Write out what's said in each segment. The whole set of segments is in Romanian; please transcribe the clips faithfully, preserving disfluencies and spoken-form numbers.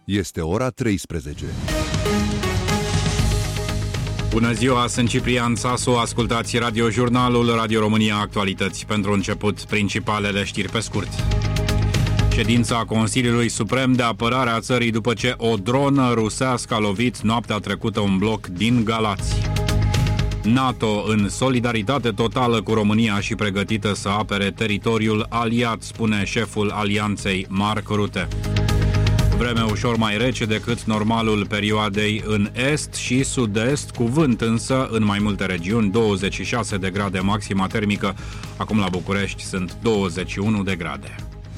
Este ora treisprezece. Bună ziua, sunt Ciprian Sasu, ascultați radiojurnalul Radio România Actualități. Pentru început, principalele știri pe scurt. Ședința Consiliului Suprem de Apărare a țării după ce o dronă rusească a lovit noaptea trecută un bloc din Galați. NATO în solidaritate totală cu România și pregătită să apere teritoriul aliat, spune șeful alianței Mark Rutte. Vreme ușor mai rece decât normalul perioadei în est și sud-est, cu vânt însă în mai multe regiuni, douăzeci și șase de grade maxima termică. Acum la București sunt douăzeci și unu de grade.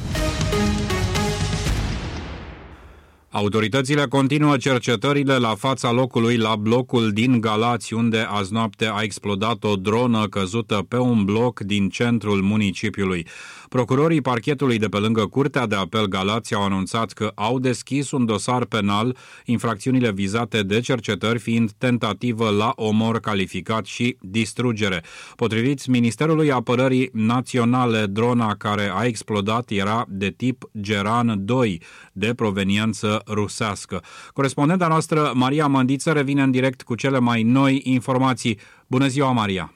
Autoritățile continuă cercetările la fața locului la blocul din Galați, unde azi noapte a explodat o dronă căzută pe un bloc din centrul municipiului. Procurorii parchetului de pe lângă Curtea de Apel Galați au anunțat că au deschis un dosar penal, infracțiunile vizate de cercetări fiind tentativă la omor calificat și distrugere. Potrivit Ministerului Apărării Naționale, drona care a explodat era de tip Geran doi, de proveniență rusească. Corespondenta noastră, Maria Mândiță, revine în direct cu cele mai noi informații. Bună ziua, Maria!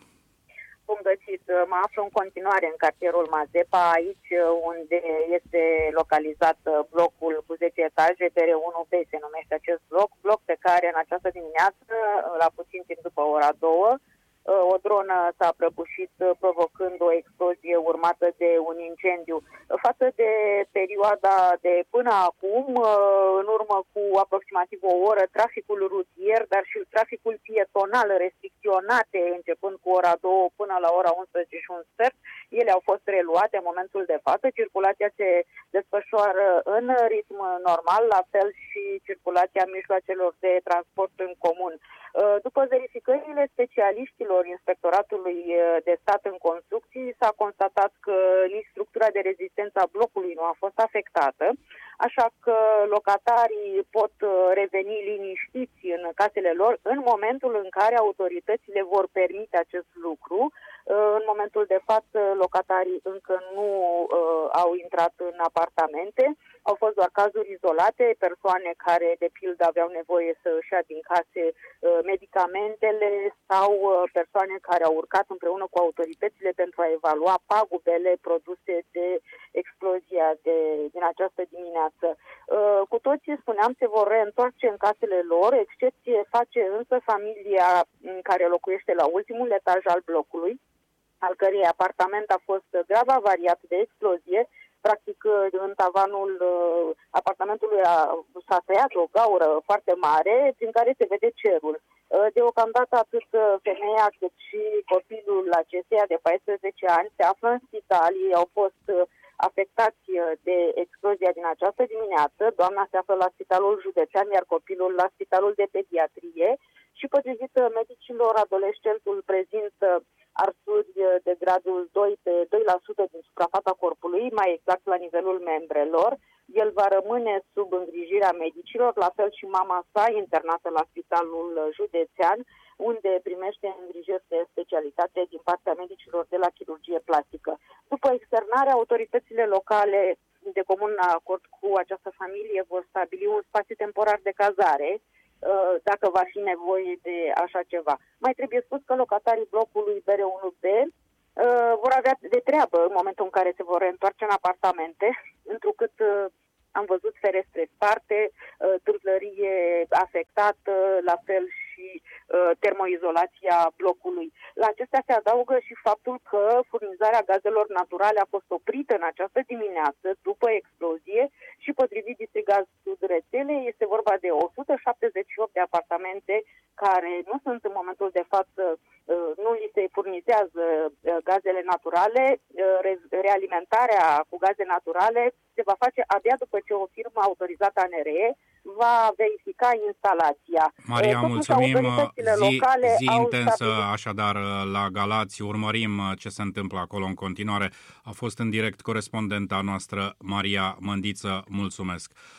Bun găsit! Mă aflu în continuare în cartierul Mazepa, aici unde este localizat blocul cu zece etaje, B R unu B se numește acest bloc, bloc pe care în această dimineață, la puțin timp după ora două, o dronă s-a prăbușit provocând o explozie urmată de un incendiu. Față de perioada de până acum, în urmă cu aproximativ o oră, traficul rutier, dar și traficul pietonal restricționate începând cu ora două până la ora unsprezece și un sfert, ele au fost reluate în momentul de față. Circulația se desfășoară în ritm normal, la fel și circulația mijloacelor de transport în comun. După verificările specialiștilor Inspectoratului de Stat în Construcții, s-a constatat că nici structura de rezistență a blocului nu a fost afectată, așa că locatarii pot reveni liniștiți în casele lor în momentul în care autoritățile vor permite acest lucru. În momentul de față, locatarii încă nu uh, au intrat în apartamente. Au fost doar cazuri izolate, persoane care, de pildă, aveau nevoie să își ia din case uh, medicamentele sau uh, persoane care au urcat împreună cu autoritățile pentru a evalua pagubele produse de explozia de, din această dimineață. Uh, cu toții, spuneam, se vor reîntoarce în casele lor, excepție face însă familia care locuiește la ultimul etaj al blocului, al cărei apartament a fost grav avariat de explozie. Practic, în tavanul uh, apartamentului a, s-a tăiat o gaură foarte mare prin care se vede cerul. Uh, deocamdată atât femeia cât și copilul acesteia de paisprezece ani se află în spital. Ei au fost uh, afectați de explozia din această dimineață. Doamna se află la spitalul județean, iar copilul la spitalul de pediatrie. Și potrivit medicilor, adolescentul prezintă arsuri de gradul doi pe doi la sută din suprafața corpului, mai exact la nivelul membrelor. El va rămâne sub îngrijirea medicilor, la fel și mama sa, internată la spitalul județean, unde primește îngrijiri de specialitate din partea medicilor de la chirurgie plastică. După externare, autoritățile locale de comun acord cu această familie vor stabili un spațiu temporar de cazare, dacă va fi nevoie de așa ceva. Mai trebuie spus că locatarii blocului B R unu B uh, vor avea de treabă în momentul în care se vor reîntoarce în apartamente, întrucât uh, am văzut ferestre sparte, uh, târlărie afectată, la fel și uh, termoizolația blocului. La acestea se adaugă și faptul că furnizarea gazelor naturale a fost oprită în această dimineață după explozie și potrivit Distrigaz Sud rețelei este vorba de o sută șaptezeci și opt de apartamente care nu sunt în momentul de față, nu li se furnizează gazele naturale. Realimentarea cu gaze naturale se va face abia după ce o firmă autorizată A N R E va verifica instalația. Maria, Totuși, mulțumim. Zi, locale zi au intensă, stabilit... așadar, la Galați. Urmărim ce se întâmplă acolo în continuare. A fost în direct corespondenta noastră, Maria Mândiță. Mulțumesc.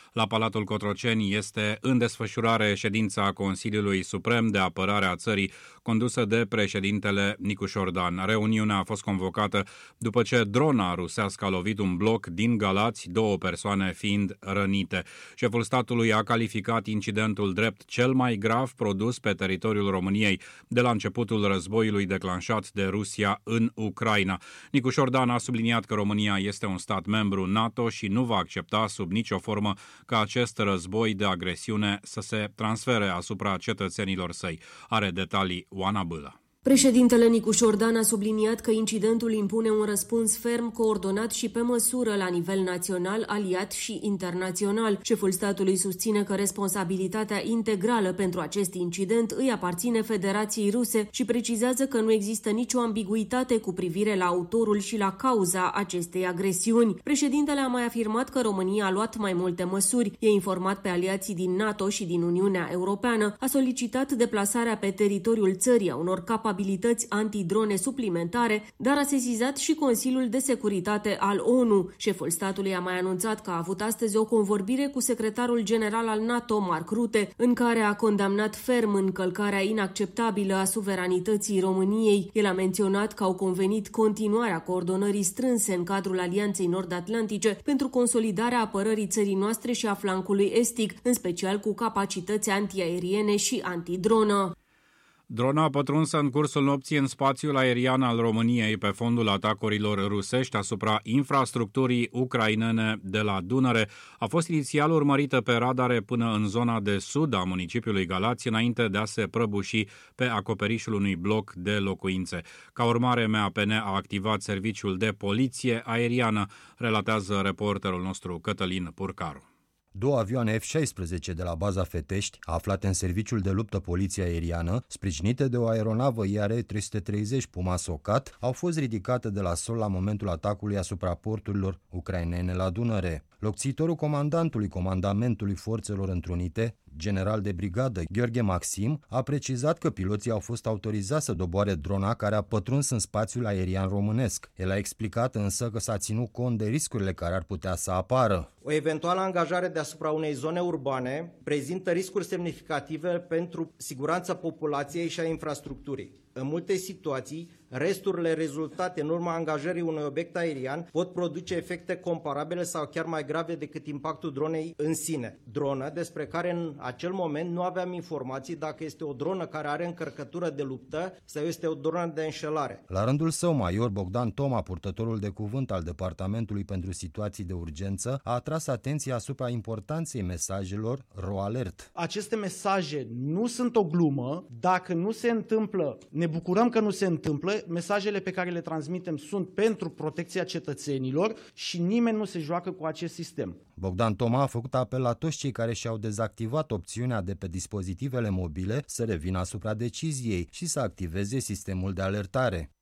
La Palatul Cotroceni este în desfășurare ședința Consiliului Suprem de Apărare a țării, condusă de președintele Nicu Șordan. Reuniunea a fost convocată după ce drona rusească a lovit un bloc din Galați, două persoane fiind rănite. Șeful statului a calificat incidentul drept cel mai grav produs pe teritoriul României de la începutul războiului declanșat de Rusia în Ucraina. Nicu Șordan a subliniat că România este un stat membru NATO și nu va accepta sub nicio formă ca acest război de agresiune să se transfere asupra cetățenilor săi. Are detalii Oana Bâlă. Președintele Nicu Șordan a subliniat că incidentul impune un răspuns ferm, coordonat și pe măsură la nivel național, aliat și internațional. Șeful statului susține că responsabilitatea integrală pentru acest incident îi aparține Federației Ruse și precizează că nu există nicio ambiguitate cu privire la autorul și la cauza acestei agresiuni. Președintele a mai afirmat că România a luat mai multe măsuri, i-a informat pe aliații din NATO și din Uniunea Europeană, a solicitat deplasarea pe teritoriul țării a unor capacități abilități antidrone suplimentare, dar a sesizat și Consiliul de Securitate al O N U. Șeful statului a mai anunțat că a avut astăzi o convorbire cu secretarul general al NATO, Mark Rutte, în care a condamnat ferm încălcarea inacceptabilă a suveranității României. El a menționat că au convenit continuarea coordonării strânse în cadrul Alianței Nord-Atlantice pentru consolidarea apărării țării noastre și a flancului estic, în special cu capacități antiaeriene și antidronă. Drona pătrunsă în cursul nopții în spațiul aerian al României pe fondul atacurilor rusești asupra infrastructurii ucrainene de la Dunăre a fost inițial urmărită pe radare până în zona de sud a municipiului Galați, înainte de a se prăbuși pe acoperișul unui bloc de locuințe. Ca urmare, M A P N a activat serviciul de poliție aeriană, relatează reporterul nostru Cătălin Purcaru. Două avioane F șaisprezece de la baza Fetești, aflate în serviciul de luptă poliție aeriană, sprijinite de o aeronavă I R trei sute treizeci Puma Socat, au fost ridicate de la sol la momentul atacului asupra porturilor ucrainene la Dunăre. Locțitorul comandantului comandamentului forțelor întrunite, general de brigadă Gheorghe Maxim, a precizat că piloții au fost autorizați să doboare drona care a pătruns în spațiul aerian românesc. El a explicat însă că s-a ținut cont de riscurile care ar putea să apară. O eventuală angajare deasupra unei zone urbane prezintă riscuri semnificative pentru siguranța populației și a infrastructurii. În multe situații, resturile rezultate în urma angajării unui obiect aerian pot produce efecte comparabile sau chiar mai grave decât impactul dronei în sine. Dronă despre care în acel moment nu aveam informații dacă este o dronă care are încărcătură de luptă sau este o dronă de înșelare. La rândul său, major Bogdan Toma, purtătorul de cuvânt al Departamentului pentru Situații de Urgență, a atras atenția asupra importanței mesajelor RoAlert. Aceste mesaje nu sunt o glumă. Dacă nu se întâmplă, ne bucurăm că nu se întâmplă. Mesajele pe care le transmitem sunt pentru protecția cetățenilor și nimeni nu se joacă cu acest sistem. Bogdan Toma a făcut apel la toți cei care și-au dezactivat opțiunea de pe dispozitivele mobile să revină asupra deciziei și să activeze sistemul de alertare.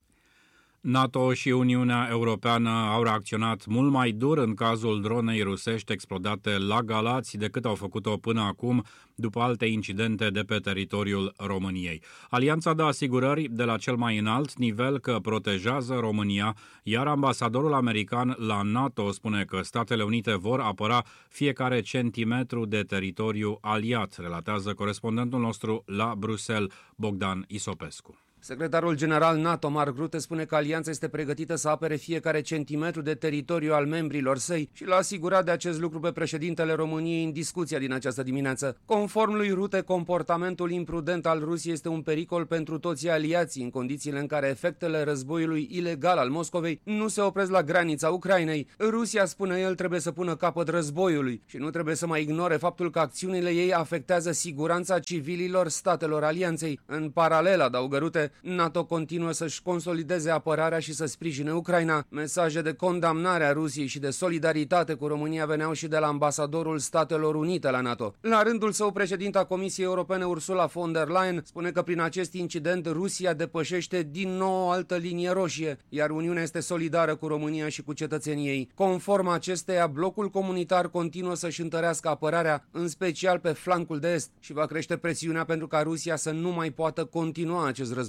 NATO și Uniunea Europeană au reacționat mult mai dur în cazul dronei rusești explodate la Galați decât au făcut-o până acum, după alte incidente de pe teritoriul României. Alianța dă asigurări de la cel mai înalt nivel că protejează România, iar ambasadorul american la NATO spune că Statele Unite vor apăra fiecare centimetru de teritoriu aliat, relatează corespondentul nostru la Bruxelles, Bogdan Isopescu. Secretarul general NATO, Mark Rutte, spune că alianța este pregătită să apere fiecare centimetru de teritoriu al membrilor săi și l-a asigurat de acest lucru pe președintele României în discuția din această dimineață. Conform lui Rutte, comportamentul imprudent al Rusiei este un pericol pentru toți aliații, în condițiile în care efectele războiului ilegal al Moscovei nu se opresc la granița Ucrainei. Rusia, spune el, trebuie să pună capăt războiului și nu trebuie să mai ignore faptul că acțiunile ei afectează siguranța civililor statelor alianței. În paralel, adaugă Rutte, NATO continuă să-și consolideze apărarea și să sprijine Ucraina. Mesaje de condamnare a Rusiei și de solidaritate cu România veneau și de la ambasadorul Statelor Unite la NATO. La rândul său, președinta Comisiei Europene Ursula von der Leyen spune că prin acest incident Rusia depășește din nou o altă linie roșie, iar Uniunea este solidară cu România și cu cetățenii ei. Conform acesteia, blocul comunitar continuă să-și întărească apărarea, în special pe flancul de est, și va crește presiunea pentru ca Rusia să nu mai poată continua acest război.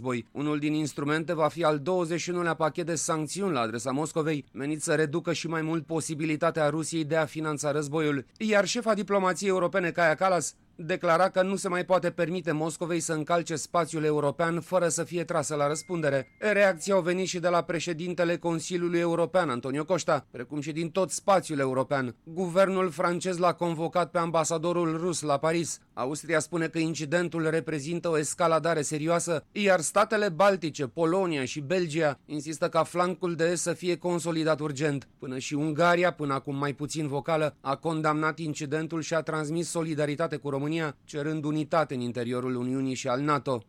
război. Unul din instrumente va fi al douăzeci și unu-lea pachet de sancțiuni la adresa Moscovei, menit să reducă și mai mult posibilitatea Rusiei de a finanța războiul. Iar șefa diplomației europene, Kaja Kallas, declara că nu se mai poate permite Moscovei să încalce spațiul european fără să fie trasă la răspundere. Reacții au venit și de la președintele Consiliului European, Antonio Costa, precum și din tot spațiul european. Guvernul francez l-a convocat pe ambasadorul rus la Paris. Austria spune că incidentul reprezintă o escaladare serioasă, iar statele baltice, Polonia și Belgia insistă ca flancul de est să fie consolidat urgent. Până și Ungaria, până acum mai puțin vocală, a condamnat incidentul și a transmis solidaritate cu România, cerând unitate în interiorul Uniunii și al NATO.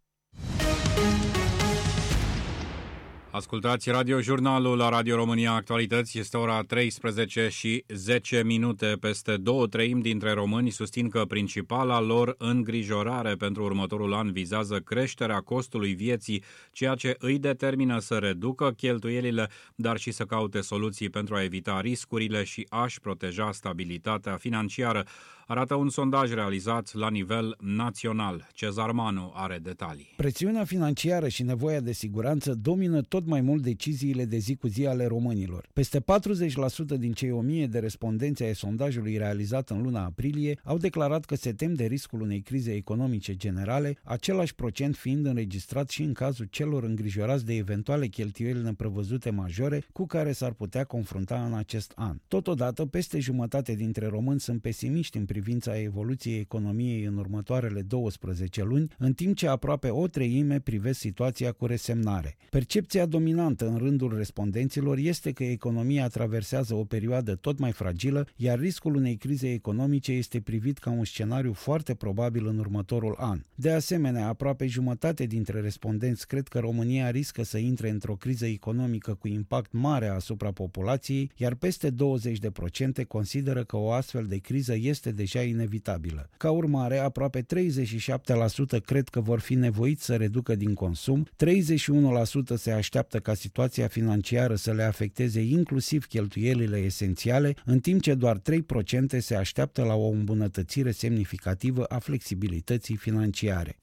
Ascultați radiojurnalul la Radio România Actualități. Este ora treisprezece și zece minute. Peste două treimi dintre români susțin că principala lor îngrijorare pentru următorul an vizează creșterea costului vieții, ceea ce îi determină să reducă cheltuielile, dar și să caute soluții pentru a evita riscurile și a-și proteja stabilitatea financiară, arată un sondaj realizat la nivel național. Cezar Manu are detalii. Presiunea financiară și nevoia de siguranță domină tot mai mult deciziile de zi cu zi ale românilor. Peste patruzeci la sută din cei o mie de respondenți ai sondajului realizat în luna aprilie au declarat că se tem de riscul unei crize economice generale, același procent fiind înregistrat și în cazul celor îngrijorați de eventuale cheltuieli neprevăzute majore cu care s-ar putea confrunta în acest an. Totodată, peste jumătate dintre români sunt pesimiști în privința evoluției economiei în următoarele douăsprezece luni, în timp ce aproape o treime privesc situația cu resemnare. Percepția dominantă în rândul respondenților este că economia traversează o perioadă tot mai fragilă, iar riscul unei crize economice este privit ca un scenariu foarte probabil în următorul an. De asemenea, aproape jumătate dintre respondenți cred că România riscă să intre într-o criză economică cu impact mare asupra populației, iar peste douăzeci la sută consideră că o astfel de criză este deja inevitabilă. Ca urmare, aproape treizeci și șapte la sută cred că vor fi nevoiți să reducă din consum, treizeci și unu la sută se așteaptă ca situația financiară să le afecteze inclusiv cheltuielile esențiale, în timp ce doar trei la sută se așteaptă la o îmbunătățire semnificativă a flexibilității financiare.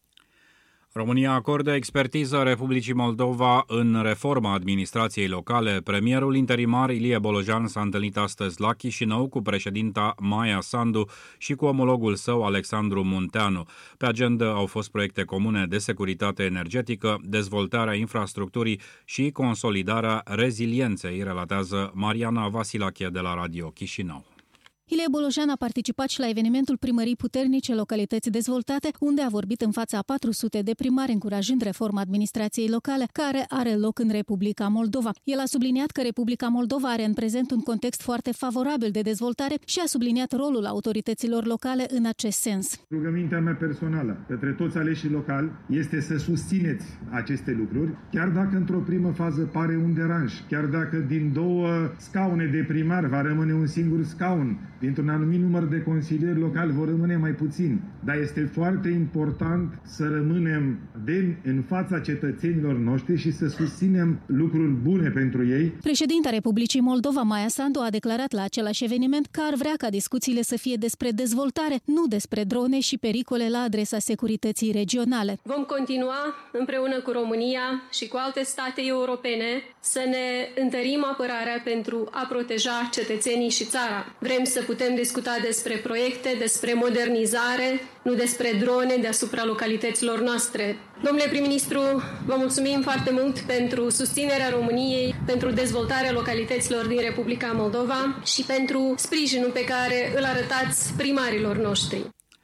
România acordă expertiză Republicii Moldova în reforma administrației locale. Premierul interimar Ilie Bolojan s-a întâlnit astăzi la Chișinău cu președinta Maia Sandu și cu omologul său Alexandru Munteanu. Pe agenda au fost proiecte comune de securitate energetică, dezvoltarea infrastructurii și consolidarea rezilienței, relatează Mariana Vasilache de la Radio Chișinău. Ilie Bolojan a participat și la evenimentul Primării Puternice Localități Dezvoltate, unde a vorbit în fața a patru sute de primari încurajând reforma administrației locale, care are loc în Republica Moldova. El a subliniat că Republica Moldova are în prezent un context foarte favorabil de dezvoltare și a subliniat rolul autorităților locale în acest sens. Rugămintea mea personală către toți aleșii locali este să susțineți aceste lucruri, chiar dacă într-o primă fază pare un deranj, chiar dacă din două scaune de primar va rămâne un singur scaun, dintr-un anumit număr de consilieri locali vor rămâne mai puțini, dar este foarte important să rămânem demni în fața cetățenilor noștri și să susținem lucruri bune pentru ei. Președinta Republicii Moldova, Maia Sandu, a declarat la același eveniment că ar vrea ca discuțiile să fie despre dezvoltare, nu despre drone și pericole la adresa securității regionale. Vom continua împreună cu România și cu alte state europene să ne întărim apărarea pentru a proteja cetățenii și țara. Vrem să putem discuta despre proiecte, despre modernizare, nu despre drone deasupra localităților noastre. Domnule prim-ministru, vă mulțumim foarte mult pentru susținerea României, pentru dezvoltarea localităților din Republica Moldova și pentru sprijinul pe care îl arătați primarilor noștri.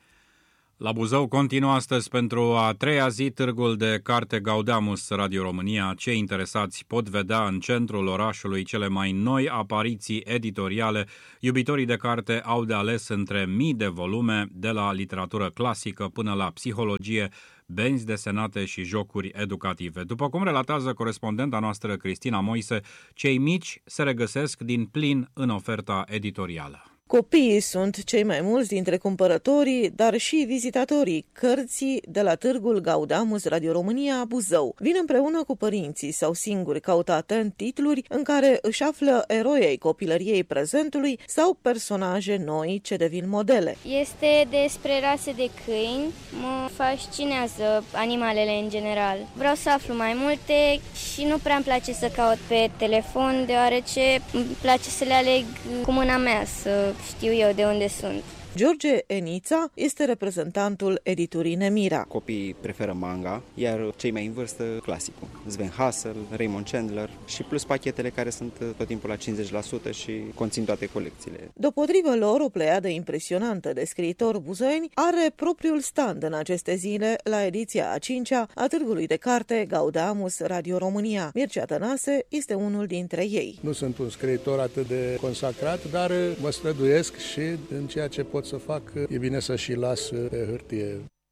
La Buzău continuă astăzi pentru a treia zi târgul de carte Gaudeamus Radio România. Cei interesați pot vedea în centrul orașului cele mai noi apariții editoriale. Iubitorii de carte au de ales între mii de volume, de la literatură clasică până la psihologie, benzi desenate și jocuri educative. După cum relatează corespondenta noastră Cristina Moise, cei mici se regăsesc din plin în oferta editorială. Copiii sunt cei mai mulți dintre cumpărătorii, dar și vizitatorii cărții de la târgul Gaudamus Radio România Buzău. Vin împreună cu părinții sau singuri, caută atent titluri în care își află eroi ai copilăriei prezentului sau personaje noi ce devin modele. Este despre rase de câini, mă fascinează animalele în general. Vreau să aflu mai multe și nu prea îmi place să caut pe telefon, deoarece îmi place să le aleg cu mâna mea, să știu eu de unde sunt. George Enița este reprezentantul editurii Nemira. Copiii preferă manga, iar cei mai în vârstă clasicul. Sven Hassel, Raymond Chandler și plus pachetele care sunt tot timpul la cincizeci la sută și conțin toate colecțiile. Deopotrivă lor, o pleiadă impresionantă de scriitori buzăeni are propriul stand în aceste zile la ediția a cincea a târgului de carte Gaudamus Radio România. Mircea Tănase este unul dintre ei. Nu sunt un scriitor atât de consacrat, dar mă străduiesc și în ceea ce pot să fac, e bine să și las pe hârtie.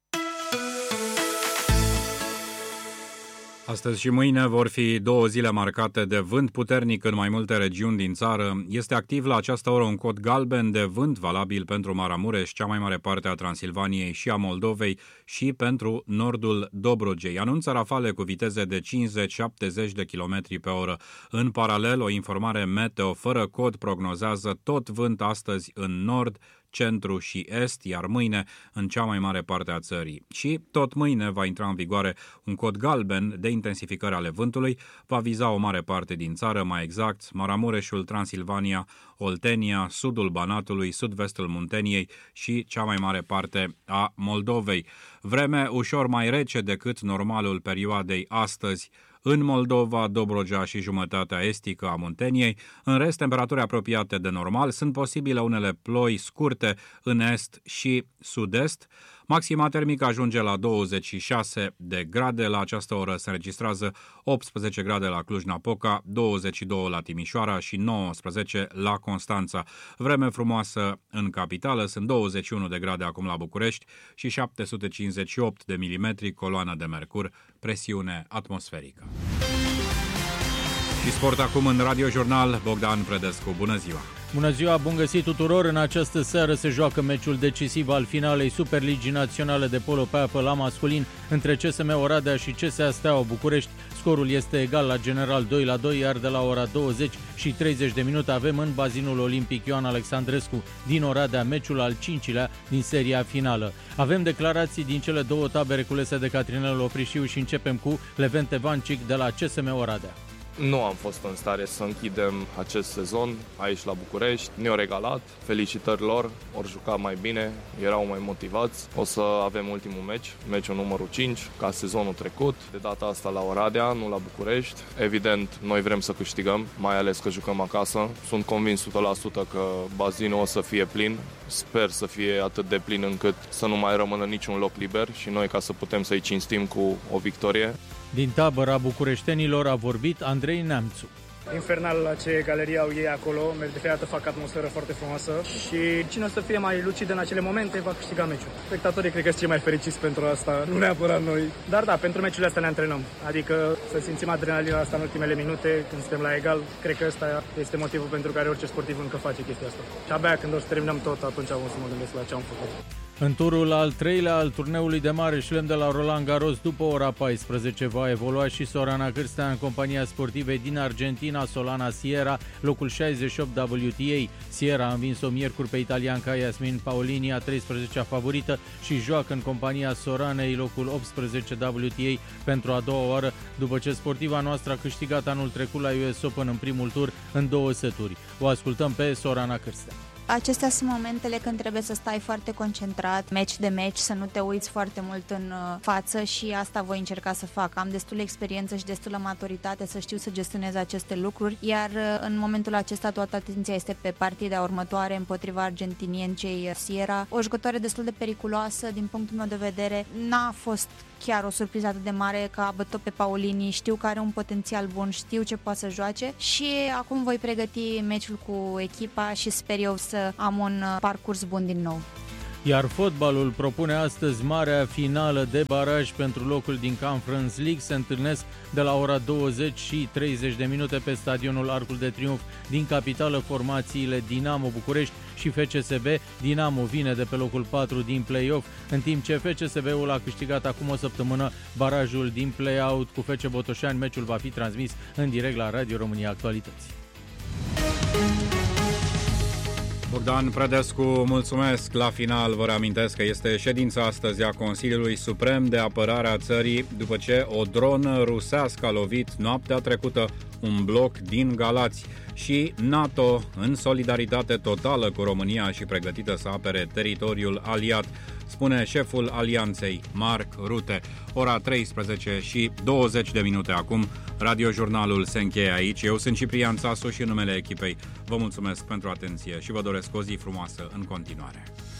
Astăzi și mâine vor fi două zile marcate de vânt puternic în mai multe regiuni din țară. Este activ la această oră un cod galben de vânt valabil pentru Maramureș, cea mai mare parte a Transilvaniei și a Moldovei și pentru nordul Dobrogei. Anunță rafale cu viteze de cincizeci șaptezeci de kilometri pe oră. În paralel, o informare meteo fără cod prognozează tot vânt astăzi în nord, centru și est, iar mâine în cea mai mare parte a țării. Și tot mâine va intra în vigoare un cod galben de intensificări ale vântului, va viza o mare parte din țară, mai exact Maramureșul, Transilvania, Oltenia, sudul Banatului, sud-vestul Munteniei și cea mai mare parte a Moldovei. Vreme ușor mai rece decât normalul perioadei astăzi în Moldova, Dobrogea și jumătatea estică a Munteniei. În rest, temperaturi apropiate de normal, sunt posibile unele ploi scurte în est și sud-est. Maxima termică ajunge la douăzeci și șase de grade, la această oră se înregistrează optsprezece grade la Cluj-Napoca, douăzeci și doi la Timișoara și nouăsprezece la Constanța. Vreme frumoasă în capitală, sunt douăzeci și unu de grade acum la București și șapte sute cincizeci și opt de milimetri coloană de mercur, presiune atmosferică. Și sport acum în Radio Jurnal, Bogdan Predescu. Bună ziua! Bună ziua, bun găsit tuturor! În această seară se joacă meciul decisiv al finalei Superligii Naționale de Polo pe apă la masculin între C S M Oradea și C S A Steaua București. Scorul este egal la general doi la doi, iar de la ora douăzeci și treizeci de minute avem în bazinul olimpic Ioan Alexandrescu din Oradea meciul al cincilea din seria finală. Avem declarații din cele două tabere culese de Catrinel Oprișiu și începem cu Levente Vancic de la C S M Oradea. Nu am fost în stare să închidem acest sezon aici la București. Ne-au regalat, felicitări lor, au jucat mai bine, erau mai motivați. O să avem ultimul meci, meciul numărul cinci, ca sezonul trecut. De data asta la Oradea, nu la București. Evident, noi vrem să câștigăm, mai ales că jucăm acasă. Sunt convins o sută la sută că bazinul o să fie plin. Sper să fie atât de plin încât să nu mai rămână niciun loc liber și noi ca să putem să-i cinstim cu o victorie. Din tabăra bucureștenilor a vorbit Andrei Neamțu. Infernal la ce galerie au ei acolo, merg de fiecare dată fac atmosferă foarte frumoasă și cine o să fie mai lucid în acele momente va câștiga meciul. Spectatorii cred că sunt cei mai fericiți pentru asta, nu neapărat noi. Dar da, pentru meciurile astea ne antrenăm, adică să simțim adrenalina asta în ultimele minute, când suntem la egal, cred că ăsta este motivul pentru care orice sportiv încă face chestia asta. Și abia când o să terminăm tot, atunci o să mă gândesc la ce am făcut. În turul al treilea al turneului de mare șlem de la Roland Garros, după ora paisprezece, va evolua și Sorana Cârstea în compania sportivei din Argentina, Solana Sierra, locul șaizeci și opt W T A. Sierra a învins-o miercuri pe italianca Yasmin Paolini, a treisprezecea favorită, și joacă în compania Soranei locul optsprezece W T A pentru a doua oară, după ce sportiva noastră a câștigat anul trecut la U S Open în primul tur în două seturi. O ascultăm pe Sorana Cârstea. Acestea sunt momentele când trebuie să stai foarte concentrat, meci de meci, să nu te uiți foarte mult în față și asta voi încerca să fac. Am destulă experiență și destulă maturitate să știu să gestionez aceste lucruri, iar în momentul acesta toată atenția este pe partida următoare împotriva argentiniencei Sierra, o jucătoare destul de periculoasă din punctul meu de vedere. N-a fost chiar o surpriză atât de mare că a bătut pe Paolini, știu că are un potențial bun, știu ce poate să joace și acum voi pregăti meciul cu echipa și sper eu să am un parcurs bun din nou. Iar fotbalul propune astăzi marea finală de baraj pentru locul din Conference League. Se întâlnesc de la ora douăzeci și treizeci de minute pe stadionul Arcul de Triunf din capitală formațiile Dinamo București și F C S B. Dinamo vine de pe locul patru din play-off, în timp ce F C S B-ul a câștigat acum o săptămână barajul din play-out cu F C Botoșani. Meciul va fi transmis în direct la Radio România Actualități. Bogdan Predescu, mulțumesc. La final vă reamintesc că este ședința astăzi a Consiliului Suprem de Apărare a țării după ce o dronă rusească a lovit noaptea trecută un bloc din Galați și NATO în solidaritate totală cu România și pregătită să apere teritoriul aliat, spune șeful alianței, Mark Rutte. Ora treisprezece și douăzeci de minute acum, radiojurnalul se încheie aici. Eu sunt Ciprian Țasu și în numele echipei vă mulțumesc pentru atenție și vă doresc o zi frumoasă în continuare.